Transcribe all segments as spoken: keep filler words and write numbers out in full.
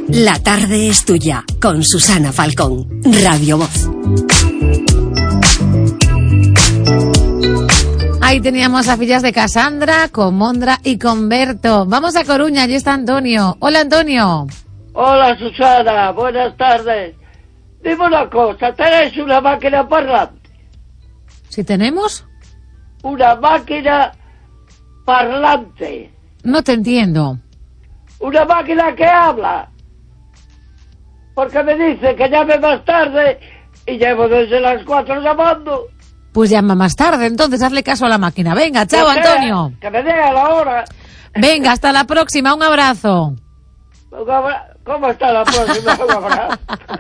La tarde es tuya, con Susana Falcón, Radio Voz. Ahí teníamos a fillas de Casandra, con Mondra y con Berto. Vamos a Coruña, allí está Antonio. Hola, Antonio. Hola, Susana, buenas tardes. Dime una cosa, ¿tenéis una máquina parlante? ¿Si tenemos? Una máquina parlante. No te entiendo. Una máquina que habla. Porque me dice que llame más tarde y llevo desde las cuatro llamando. Pues llama más tarde, entonces hazle caso a la máquina. Venga, chao, que Antonio. Que me diga la hora. Venga, hasta la próxima, un abrazo. Un abra... ¿Cómo está la próxima? Un abrazo.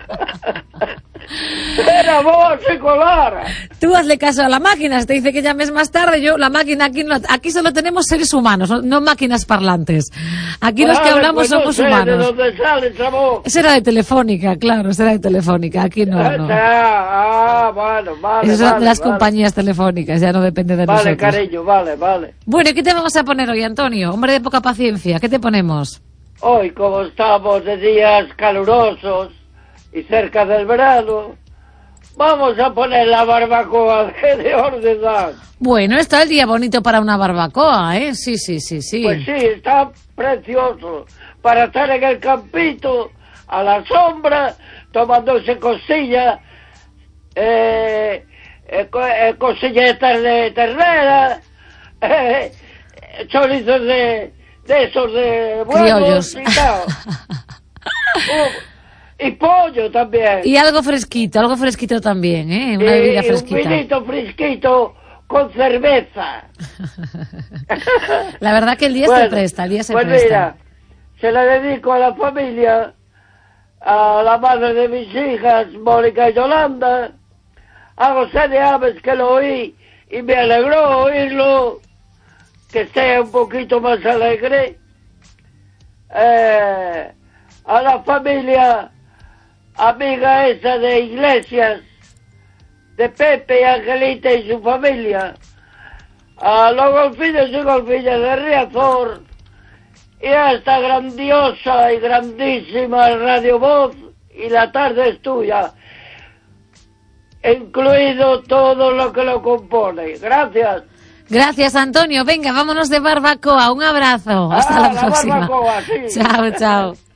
Era vos, Nicolás. Tú hazle caso a la máquina, si te dice que llames más tarde, yo, la máquina aquí no, aquí solo tenemos seres humanos, no, no máquinas parlantes. Aquí vale, los que hablamos pues no somos sé humanos. ¿De dónde sale, chavo? Esa era de Telefónica, claro, esa era de Telefónica, aquí no. no. Ah, bueno, vale. Esas son vale, las vale. compañías telefónicas, ya no depende de vale, nosotros. Vale, cariño, vale, vale. Bueno, ¿y qué te vamos a poner hoy, Antonio? Hombre de poca paciencia, ¿qué te ponemos? Hoy, como estamos de días calurosos y cerca del verano, vamos a poner la barbacoa de, de Ordedox. Bueno, está el día bonito para una barbacoa, ¿eh? Sí, sí, sí, sí. Pues sí, está precioso. Para estar en el campito, a la sombra, tomándose cosillas, eh, eh, co eh, cosilletas de ternera, eh, chorizos de, de esos de criollos. Y tal. uh, Y pollo también. Y algo fresquito, algo fresquito también, ¿eh? Una y, bebida y fresquita. Un vinito fresquito con cerveza. La verdad que el día bueno, se presta, el día se pues presta. Mira, se la dedico a la familia, a la madre de mis hijas, Mónica y Yolanda, a José de Aves, que lo oí y me alegró oírlo, que esté un poquito más alegre. Eh, a la familia amiga esa de Iglesias, de Pepe y Angelita y su familia, a los golfillos y golfillas de Riazor, y a esta grandiosa y grandísima Radio Voz, y la tarde es tuya, incluido todo lo que lo compone. Gracias. Gracias, Antonio. Venga, vámonos de barbacoa. Un abrazo. Hasta ah, la, la próxima. Barbacoa, sí. Chao, chao.